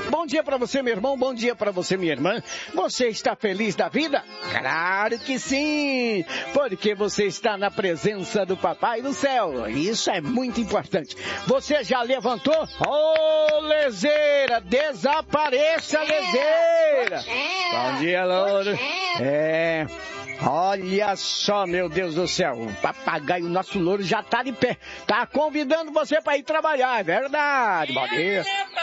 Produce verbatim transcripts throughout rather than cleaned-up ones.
Bom dia para você, meu irmão, bom dia para você, minha irmã. Você está feliz da vida? Claro que sim, porque você está na presença do Papai do Céu. Isso é muito importante. Você já levantou? Ô, oh, lezeira, desapareça, lezeira. Bom dia, Louro. É... Olha só, meu Deus do céu, o papagaio, nosso louro, já tá de pé. Tá convidando você para ir trabalhar, é verdade. Bom dia.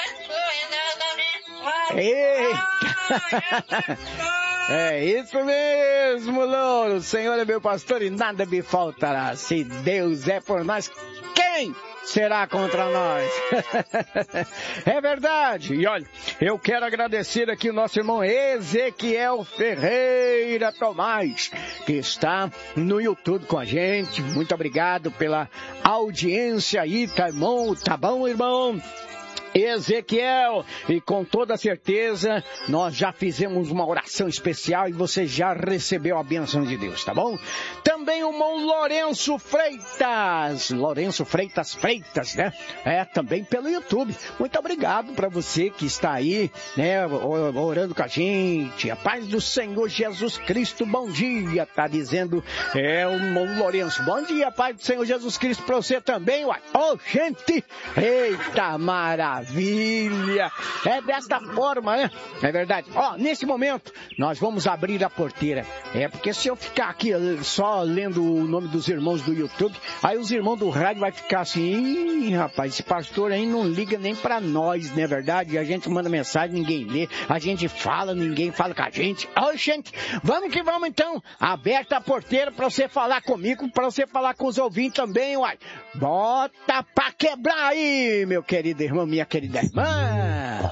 Eita. É isso mesmo, louro. O Senhor é meu pastor e nada me faltará. Se Deus é por nós, quem será contra nós? É verdade. E olha, eu quero agradecer aqui o nosso irmão Ezequiel Ferreira Tomás, que está no YouTube com a gente. Muito obrigado pela audiência aí, tá bom? Tá bom, irmão? Ezequiel, e com toda certeza nós já fizemos uma oração especial e você já recebeu a bênção de Deus, tá bom? Também o irmão Lourenço Freitas, Lourenço Freitas Freitas, né? É, também pelo YouTube. Muito obrigado para você que está aí, né, orando com a gente. A paz do Senhor Jesus Cristo, bom dia, tá dizendo, é, o irmão Lourenço. Bom dia, paz do Senhor Jesus Cristo para você também, uai. Ô, gente, eita maravilha. Maravilha! É desta forma, né? É verdade. Ó, nesse momento, nós vamos abrir a porteira. É, porque se eu ficar aqui só lendo o nome dos irmãos do YouTube, aí os irmãos do rádio vai ficar assim, ih, rapaz, esse pastor aí não liga nem pra nós, não é verdade? A gente manda mensagem, ninguém lê. A gente fala, ninguém fala com a gente. Ó, gente, vamos que vamos então. Aberta a porteira pra você falar comigo, pra você falar com os ouvintes também, uai. Bota pra quebrar aí, meu querido irmão, minha querida irmã.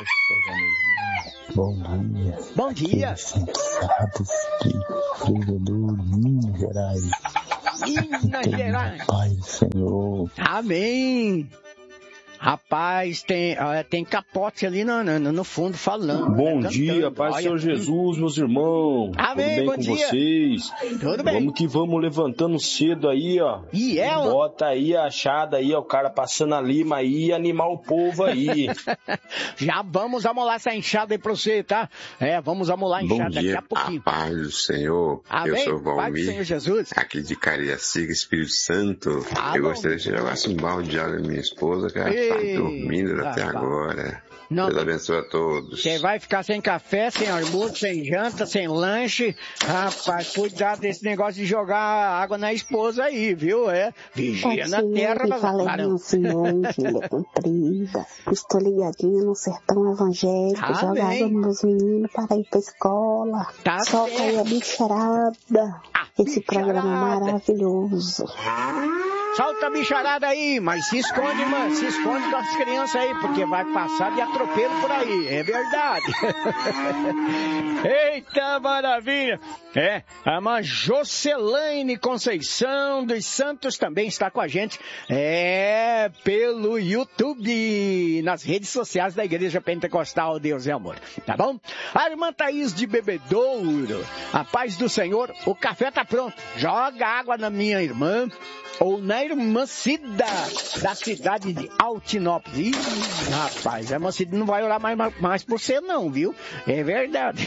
Bom dia. Bom dia. Sensados de Frevedor, Minas Gerais. Minas Gerais. Pai do Senhor. Amém. Rapaz, tem, tem capote ali no, no, no fundo falando. Bom né, dia, paz do Senhor Jesus, meus irmãos. Amém, Tudo bem bom com dia. vocês? Tudo bem. Vamos que vamos levantando cedo aí, ó. E é, ó. Bota aí a achada aí, ó, o cara passando a lima aí e animar o povo aí. Já vamos amolar essa enxada aí pra você, tá? É, vamos amolar a enxada daqui a pouquinho. A paz do Senhor. Amém. Eu sou o Paz do Senhor Valmir, Jesus. aqui de Cariacica, Espírito Santo. Ah, eu bom. gostaria de jogar um balde de água na minha esposa, que ela está Ei, dormindo até rapaz. agora. Não, Deus abençoe a todos. você vai ficar sem café, sem almoço, sem janta, sem lanche. Rapaz, cuidado desse negócio de jogar água na esposa aí, viu? É, vigia na terra. Mas... Valéria Simões, Ilha Comprida. Estou ligadinha no sertão evangélico. Amém. Joga água nos meninos para ir pra escola. Tá Solta aí a bicharada. Ah, Esse bicharada. programa é maravilhoso. Solta a bicharada aí, mas se esconde, mano, se esconde com as crianças aí, porque vai passar de atropelo por aí, é verdade. Eita maravilha! É, a irmã Jocelaine Conceição dos Santos também está com a gente, é, pelo YouTube, nas redes sociais da Igreja Pentecostal Deus é Amor, tá bom? A irmã Thaís de Bebedouro, a paz do Senhor, o café tá pronto, joga água na minha irmã, ou na irmã Cida, da cidade de Altinópolis. Ih, rapaz, a irmã Cida não vai orar mais, mais por você não, viu? É verdade.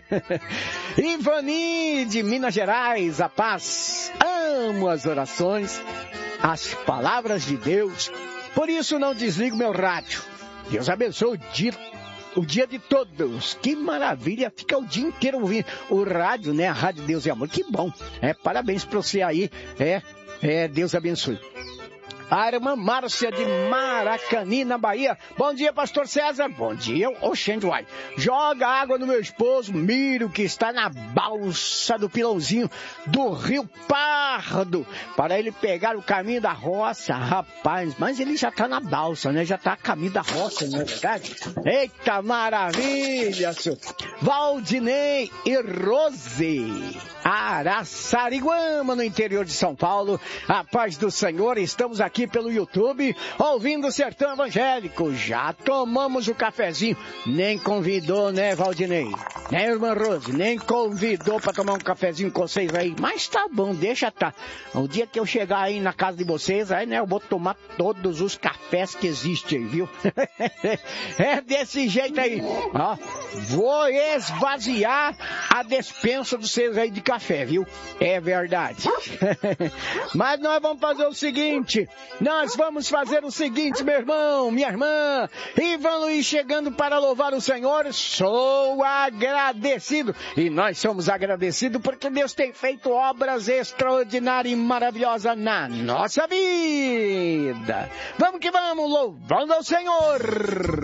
Ivani de Minas Gerais, a paz. Amo as orações, as palavras de Deus. Por isso não desligo meu rádio. Deus abençoe o dia, o dia de todos. Que maravilha, fica o dia inteiro ouvindo o rádio, né? A Rádio Deus é Amor. Que bom. É, parabéns para você aí. É, é, Deus abençoe. A irmã Márcia de Maracani, na Bahia. Bom dia, pastor César. Bom dia, oxente, uai. Joga água no meu esposo, Miro, que está na balsa do pilãozinho do Rio Pardo, para ele pegar o caminho da roça. Rapaz, mas ele já está na balsa, né? Já está a caminho da roça, não é verdade? Eita, maravilha, senhor. Valdinei e Rose, Araçariguama, no interior de São Paulo. A paz do Senhor, estamos aqui aqui pelo YouTube, ouvindo o Sertão Evangélico. Já tomamos o cafezinho. Nem convidou, né, Valdinei? Né, irmã Rose? Nem convidou pra tomar um cafezinho com vocês aí. Mas tá bom, deixa tá. O dia que eu chegar aí na casa de vocês, aí, né, eu vou tomar todos os cafés que existem aí, viu? É desse jeito aí. Ó, vou esvaziar a despensa de vocês aí de café, viu? É verdade. Mas nós vamos fazer o seguinte, nós vamos fazer o seguinte, meu irmão, minha irmã, e vamos ir chegando para louvar o Senhor. Sou agradecido, e nós somos agradecidos porque Deus tem feito obras extraordinárias e maravilhosas na nossa vida. Vamos que vamos, louvando ao Senhor.